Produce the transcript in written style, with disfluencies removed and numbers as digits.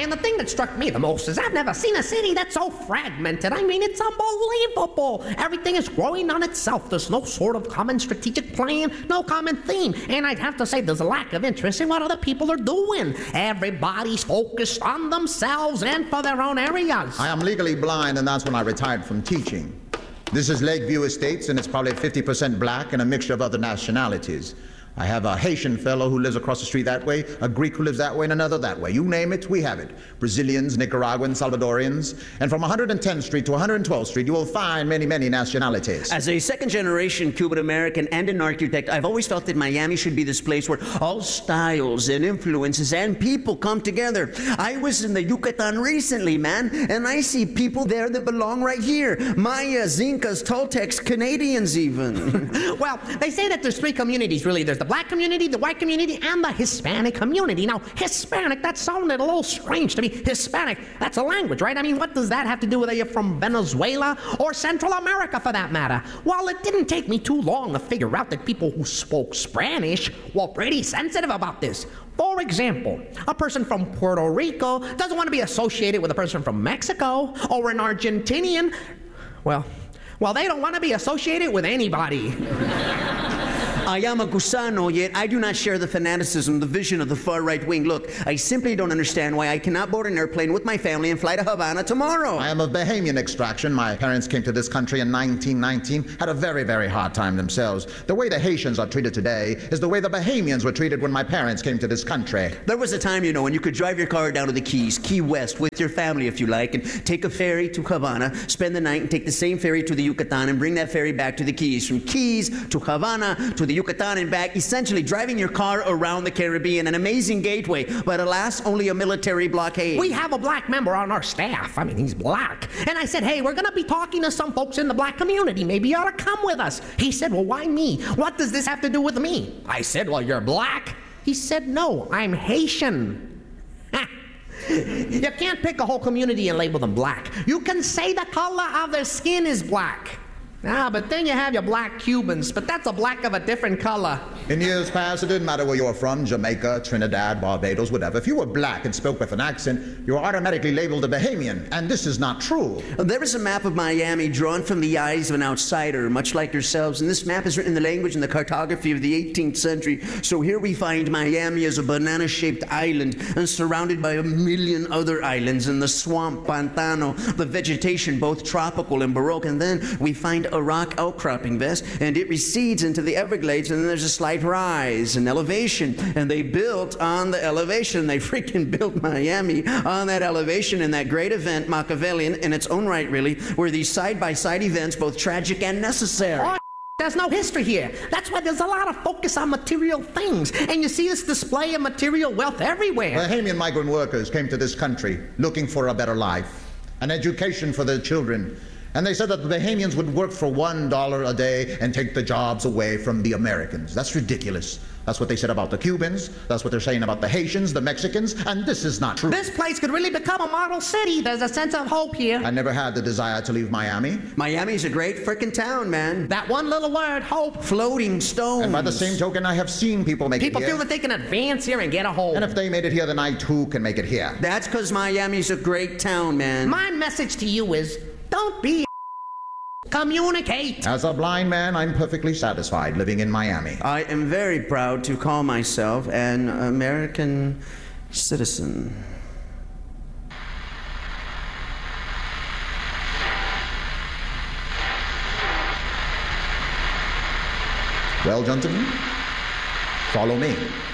And the thing that struck me the most is I've never seen a city that's so fragmented. I mean, it's unbelievable. Everything is growing on itself. There's no sort of common strategic plan, no common theme. And I'd have to say there's a lack of interest in what other people are doing. Everybody's focused on themselves and for their own areas. I am legally blind, and that's when I retired from teaching. This is Lakeview Estates, and it's probably 50% black and a mixture of other nationalities. I have a Haitian fellow who lives across the street that way, a Greek who lives that way, and another that way. You name it, we have it. Brazilians, Nicaraguans, Salvadorians. And from 110th Street to 112th Street, you will find many, many nationalities. As a second-generation Cuban-American and an architect, I've always felt that Miami should be this place where all styles and influences and people come together. I was in the Yucatan recently, man, and I see people there that belong right here. Mayas, Incas, Toltecs, Canadians even. Well, they say that there's three communities, really. There's the black community, the white community, and the Hispanic community. Now, Hispanic, that sounded a little strange to me. Hispanic, that's a language, right? I mean, what does that have to do with whether you're from Venezuela or Central America, for that matter? Well, it didn't take me too long to figure out that people who spoke Spanish were pretty sensitive about this. For example, a person from Puerto Rico doesn't want to be associated with a person from Mexico, or an Argentinian. Well, they don't want to be associated with anybody. I am a gusano, yet I do not share the fanaticism, the vision of the far-right wing. Look, I simply don't understand why I cannot board an airplane with my family and fly to Havana tomorrow. I am of Bahamian extraction. My parents came to this country in 1919, had a very, very hard time themselves. The way the Haitians are treated today is the way the Bahamians were treated when my parents came to this country. There was a time, you know, when you could drive your car down to the Keys, Key West, with your family if you like, and take a ferry to Havana, spend the night, and take the same ferry to the Yucatan, and bring that ferry back to the Keys. From Keys to Havana to the Yucatan and back, essentially driving your car around the Caribbean, an amazing gateway, but alas, only a military blockade. We have a black member on our staff. I mean, he's black. And I said, hey, we're going to be talking to some folks in the black community. Maybe you ought to come with us. He said, well, why me? What does this have to do with me? I said, well, you're black. He said, no, I'm Haitian. You can't pick a whole community and label them black. You can say the color of their skin is black. But then you have your black Cubans, but that's a black of a different color. In years past, it didn't matter where you were from, Jamaica, Trinidad, Barbados, whatever. If you were black and spoke with an accent, you were automatically labeled a Bahamian, and this is not true. There is a map of Miami drawn from the eyes of an outsider, much like yourselves, and this map is written in the language and the cartography of the 18th century. So here we find Miami as a banana-shaped island and surrounded by a million other islands, and the swamp, pantano, the vegetation, both tropical and baroque, and then we find a rock outcropping vest, and it recedes into the Everglades, and then there's a slight rise in elevation, and they built on the elevation. They freaking built Miami on that elevation, and that great event, Machiavellian in its own right, really, were these side-by-side events, both tragic and necessary. Oh, there's no history here. That's why there's a lot of focus on material things, and you see this display of material wealth everywhere. Bahamian migrant workers came to this country looking for a better life, an education for their children. And they said that the Bahamians would work for $1 a day and take the jobs away from the Americans. That's ridiculous. That's what they said about the Cubans. That's what they're saying about the Haitians, the Mexicans, and this is not true. This place could really become a model city. There's a sense of hope here. I never had the desire to leave Miami. Miami's a great frickin' town, man. That one little word, hope. Floating stones. And by the same token, I have seen people make it here. People feel that they can advance here and get a hold. And if they made it here, then I too can make it here. That's because Miami's a great town, man. My message to you is, don't be communicate. As a blind man, I'm perfectly satisfied living in Miami. I am very proud to call myself an American citizen. Well, gentlemen, follow me.